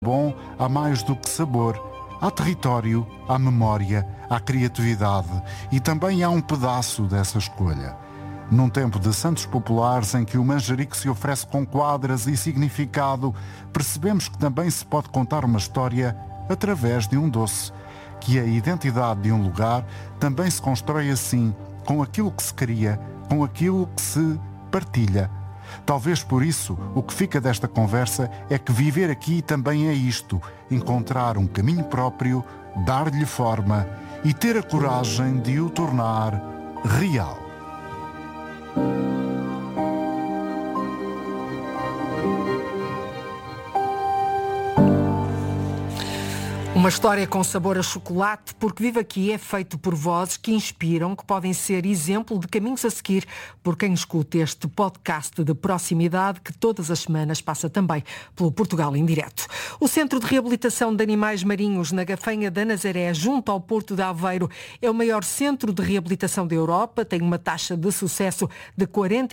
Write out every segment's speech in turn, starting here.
Bom, há mais do que sabor. Há território, há memória, há criatividade e também há um pedaço dessa escolha. Num tempo de santos populares em que o manjerico se oferece com quadras e significado, percebemos que também se pode contar uma história através de um doce, que a identidade de um lugar também se constrói assim, com aquilo que se cria, com aquilo que se partilha. Talvez por isso, o que fica desta conversa é que viver aqui também é isto, encontrar um caminho próprio, dar-lhe forma e ter a coragem de o tornar real. Uma história com sabor a chocolate, porque Vive Aqui é feito por vozes que inspiram, que podem ser exemplo de caminhos a seguir por quem escuta este podcast de proximidade que todas as semanas passa também pelo Portugal em Direto. O Centro de Reabilitação de Animais Marinhos na Gafanha da Nazaré, junto ao Porto de Aveiro, é o maior centro de reabilitação da Europa, tem uma taxa de sucesso de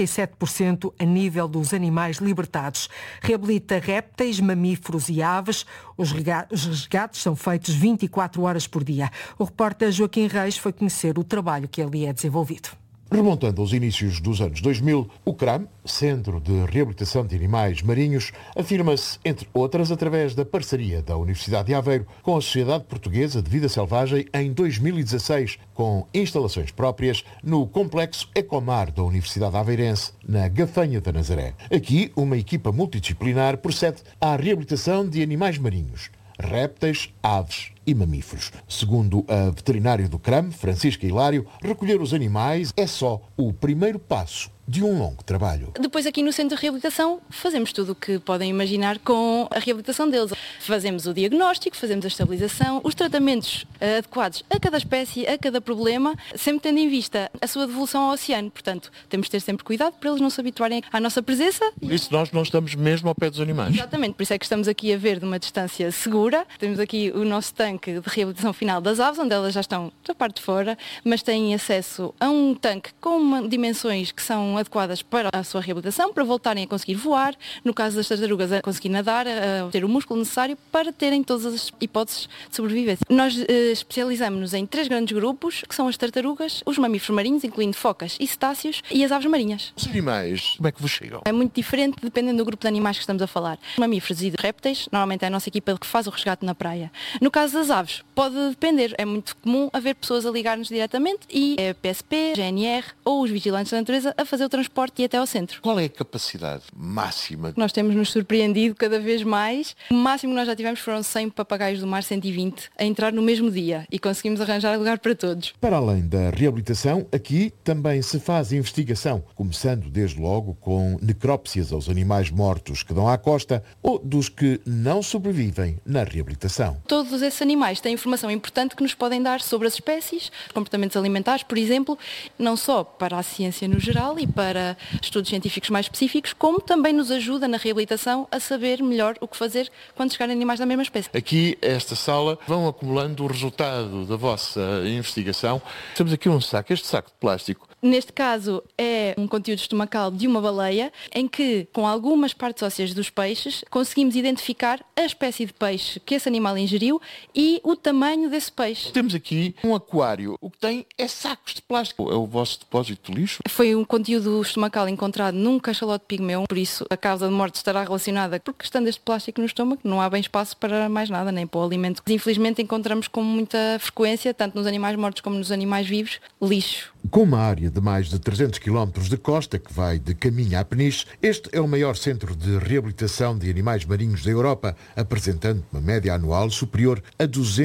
47% a nível dos animais libertados. Reabilita répteis, mamíferos e aves. Os resgates são feitos 24 horas por dia. O repórter Joaquim Reis foi conhecer o trabalho que ali é desenvolvido. Remontando aos inícios dos anos 2000, o CRAM, Centro de Reabilitação de Animais Marinhos, afirma-se, entre outras, através da parceria da Universidade de Aveiro com a Sociedade Portuguesa de Vida Selvagem em 2016, com instalações próprias no Complexo Ecomar da Universidade Aveirense, na Gafanha da Nazaré. Aqui, uma equipa multidisciplinar procede à reabilitação de animais marinhos, répteis, aves e mamíferos. Segundo a veterinária do CRAM, Francisca Hilário, recolher os animais é só o primeiro passo de um longo trabalho. Depois aqui no Centro de Reabilitação fazemos tudo o que podem imaginar com a reabilitação deles. Fazemos o diagnóstico, fazemos a estabilização, os tratamentos adequados a cada espécie, a cada problema, sempre tendo em vista a sua devolução ao oceano. Portanto, temos de ter sempre cuidado para eles não se habituarem à nossa presença. Por isso nós não estamos mesmo ao pé dos animais. Exatamente, por isso é que estamos aqui a ver de uma distância segura. Temos aqui o nosso tanque de reabilitação final das aves, onde elas já estão da parte de fora, mas têm acesso a um tanque com dimensões que são adequadas para a sua reabilitação, para voltarem a conseguir voar, no caso das tartarugas a conseguir nadar, a ter o músculo necessário para terem todas as hipóteses de sobrevivência. Nós especializamos-nos em 3 grandes grupos, que são as tartarugas, os mamíferos marinhos, incluindo focas e cetáceos, e as aves marinhas. Os animais, como é que vos chegam? É muito diferente dependendo do grupo de animais que estamos a falar. Mamíferos e de répteis, normalmente é a nossa equipa que faz o resgate na praia. No caso das aves, pode depender, é muito comum haver pessoas a ligar-nos diretamente e é a PSP, GNR ou os vigilantes da natureza a fazer o transporte e até ao centro. Qual é a capacidade máxima? Nós temos nos surpreendido cada vez mais. O máximo que nós já tivemos foram 100 papagaios do mar, 120, a entrar no mesmo dia e conseguimos arranjar lugar para todos. Para além da reabilitação, aqui também se faz investigação, começando desde logo com necrópsias aos animais mortos que dão à costa ou dos que não sobrevivem na reabilitação. Todos esses animais têm informação importante que nos podem dar sobre as espécies, comportamentos alimentares, por exemplo, não só para a ciência no geral e para estudos científicos mais específicos, como também nos ajuda na reabilitação a saber melhor o que fazer quando chegarem animais da mesma espécie. Aqui, esta sala, vão acumulando o resultado da vossa investigação. Temos aqui um saco, este saco de plástico. Neste caso é um conteúdo estomacal de uma baleia, em que, com algumas partes ósseas dos peixes, conseguimos identificar a espécie de peixe que esse animal ingeriu e o tamanho desse peixe. Temos aqui um aquário. O que tem é sacos de plástico. É o vosso depósito de lixo? Foi um conteúdo estomacal encontrado num cachalote pigmeu, por isso a causa de morte estará relacionada porque estando este plástico no estômago não há bem espaço para mais nada, nem para o alimento. Infelizmente encontramos com muita frequência, tanto nos animais mortos como nos animais vivos, lixo. Com uma área de mais de 300 km de costa que vai de Caminha a Peniche, este é o maior centro de reabilitação de animais marinhos da Europa, apresentando uma média anual superior a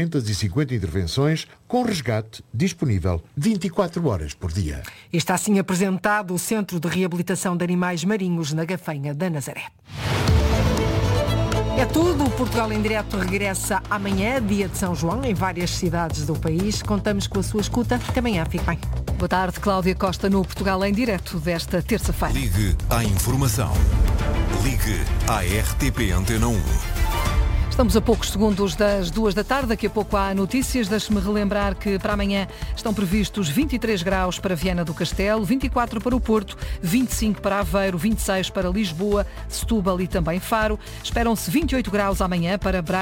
250 intervenções, com resgate disponível 24 horas por dia. Está assim apresentado o Centro de Reabilitação de Animais Marinhos na Gafanha da Nazaré. É tudo. O Portugal em Direto regressa amanhã, dia de São João, em várias cidades do país. Contamos com a sua escuta. Até amanhã. Fique bem. Boa tarde, Cláudia Costa, no Portugal em Direto desta terça-feira. Ligue à informação. Ligue à RTP Antena 1. Estamos a poucos segundos das 2 da tarde, daqui a pouco há notícias. Deixe-me relembrar que para amanhã estão previstos 23 graus para Viana do Castelo, 24 para o Porto, 25 para Aveiro, 26 para Lisboa, Setúbal e também Faro. Esperam-se 28 graus amanhã para Braga.